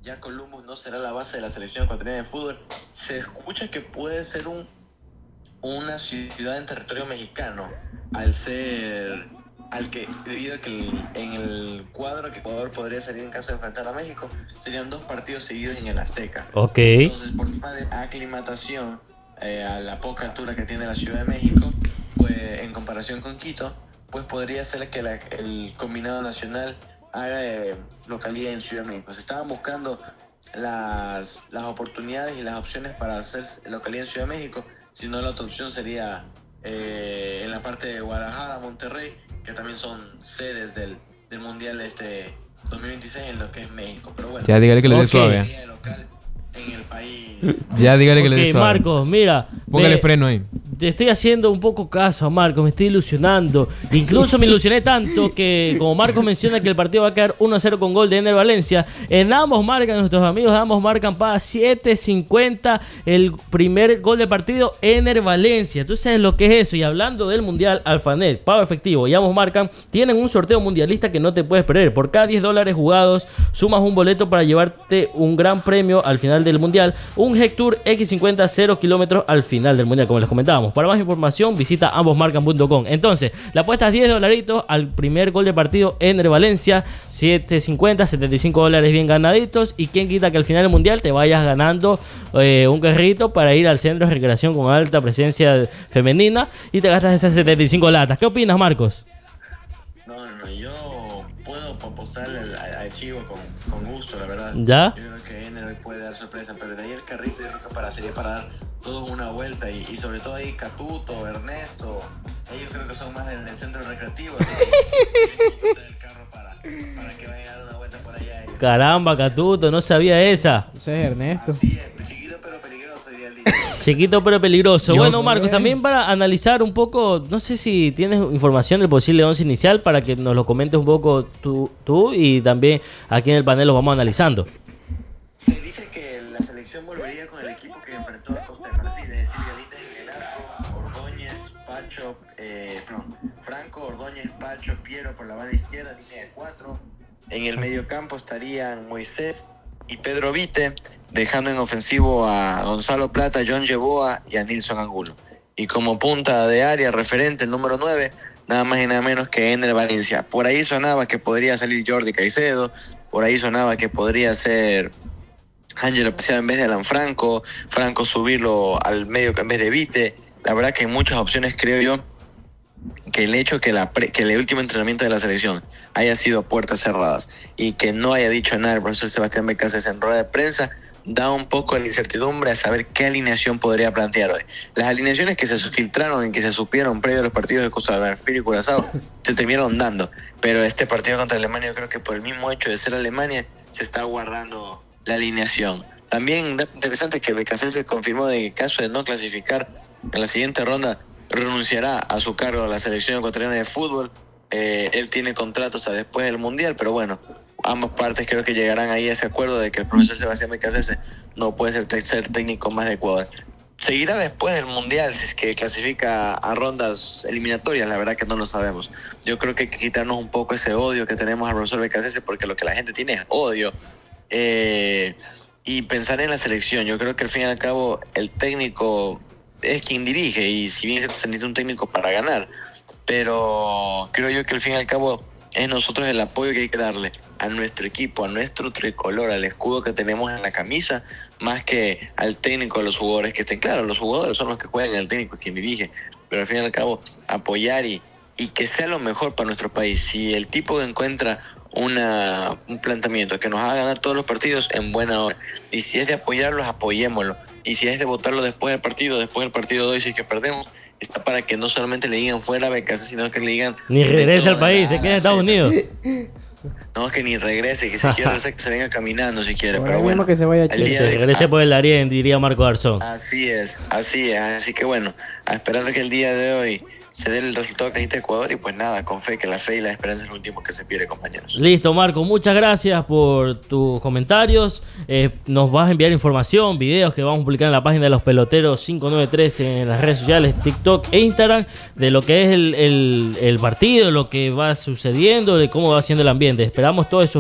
ya Columbus no será la base de la selección ecuatoriana de fútbol. Se escucha que puede ser una ciudad en territorio mexicano, debido a que en el cuadro que Ecuador podría salir en caso de enfrentar a México, serían 2 partidos seguidos en el Azteca. Ok. Entonces, por tema de aclimatación a la poca altura que tiene la Ciudad de México, pues en comparación con Quito, pues podría ser que el combinado nacional haga localidad en Ciudad de México. Se estaban buscando las oportunidades y las opciones para hacer localidad en Ciudad de México, si no la otra opción sería en la parte de Guadalajara, Monterrey, que también son sedes del Mundial 2026 en lo que es México. Pero bueno, ya dígale que le dé suave. Local en el país. Ya dígale que le dé suave. Marcos, mira. Póngale freno ahí. Te estoy haciendo un poco caso a Marcos, me estoy ilusionando. Incluso me ilusioné tanto que, como Marcos menciona que el partido va a quedar 1-0 con gol de Ener Valencia, en ambos marcan, nuestros amigos de ambos marcan para 7.50 el primer gol de partido, Ener Valencia. Tú sabes lo que es eso. Y hablando del Mundial, Alphanet, pago efectivo y ambos marcan, tienen un sorteo mundialista que no te puedes perder. Por cada $10 jugados, sumas un boleto para llevarte un gran premio al final del Mundial, un Hector X50 0 kilómetros al final del Mundial, como les comentábamos. Para más información, visita ambosmarcan.com. Entonces, la apuesta es $10 al primer gol de partido Ener Valencia, 7.50, $75 bien ganaditos. Y quién quita que al final del Mundial te vayas ganando un carrito para ir al centro de recreación con alta presencia femenina y te gastas esas 75 latas. ¿Qué opinas, Marcos? No, yo puedo apostarle al Chivo con gusto, la verdad. ¿Ya? Yo creo que Ener puede dar sorpresa, pero de ahí el carrito yo creo que sería para dar todos una vuelta y sobre todo ahí Catuto, Ernesto, ellos creo que son más del centro recreativo, así que del carro para que vayan a dar una vuelta por allá. Caramba, Catuto, no sabía esa. Ese es Ernesto. Así es, chiquito pero peligroso diría el dicho. Chiquito pero peligroso. Yo- Bueno, Marcos, también para analizar un poco, no sé si tienes información del posible 11 inicial para que nos lo comentes un poco tú y también aquí en el panel los vamos analizando. Se dice que la selección volvería con el equipo que enfrentó a Costa de Marfil, es decir, Galita en el arco, Ordóñez, Pacho, Franco, Ordóñez, Pacho, Piero por la banda izquierda, línea de 4. En el mediocampo estarían Moisés y Pedro Vite, dejando en ofensivo a Gonzalo Plata, John Yeboah y a Nilson Angulo. Y como punta de área referente, el número 9, nada más y nada menos que Ener Valencia. Por ahí sonaba que podría salir Jordi Caicedo, por ahí sonaba que podría ser Ángelo Preciado en vez de Alan Franco subirlo al medio en vez de Vite. La verdad que hay muchas opciones, creo yo, que el hecho que el último entrenamiento de la selección haya sido a puertas cerradas y que no haya dicho nada el profesor Sebastián Becasés en rueda de prensa, da un poco de incertidumbre a saber qué alineación podría plantear hoy. Las alineaciones que se filtraron y que se supieron previo a los partidos de Costa de Marfil y Curazao se terminaron dando, pero este partido contra Alemania, yo creo que por el mismo hecho de ser Alemania se está guardando la alineación. También interesante que Becasés se confirmó de que en caso de no clasificar en la siguiente ronda renunciará a su cargo a la selección ecuatoriana de fútbol. Él tiene contrato hasta después del Mundial, pero bueno, ambas partes creo que llegarán ahí a ese acuerdo de que el profesor Sebastián Becasés no puede ser tercer técnico más de Ecuador. Seguirá después del Mundial si es que clasifica a rondas eliminatorias, la verdad que no lo sabemos. Yo creo que hay que quitarnos un poco ese odio que tenemos al profesor Becasés, porque lo que la gente tiene es odio. Y pensar en la selección. Yo creo que al fin y al cabo el técnico es quien dirige, y si bien se necesita un técnico para ganar, pero creo yo que al fin y al cabo es nosotros el apoyo que hay que darle a nuestro equipo, a nuestro tricolor, al escudo que tenemos en la camisa, más que al técnico, a los jugadores que estén. Claro, los jugadores son los que juegan, el técnico es quien dirige, pero al fin y al cabo apoyar y que sea lo mejor para nuestro país. Si el tipo encuentra un planteamiento que nos haga ganar todos los partidos, en buena hora, y si es de apoyarlos, apoyémoslo, y si es de votarlo después del partido de hoy, si es que perdemos, está para que no solamente le digan fuera Becasés, sino que le digan Ni regrese al país, se queda en Estados Unidos. No, que ni regrese, que si quiere regresar, que se venga caminando si quiere, Por pero ahí bueno, mismo que se vaya a el Que Chile. día se de- regrese por el Darién, diría Marco Garzón. así es, así que bueno, a esperar que el día de hoy se dé el resultado que necesita Ecuador, y pues nada, con fe, que la fe y la esperanza es lo último que se pierde, compañeros. Listo, Marco, muchas gracias por tus comentarios. Nos vas a enviar información, videos que vamos a publicar en la página de Los Peloteros 593 en las redes sociales, TikTok e Instagram, de lo que es el partido, lo que va sucediendo, de cómo va siendo el ambiente. Esperamos todos esos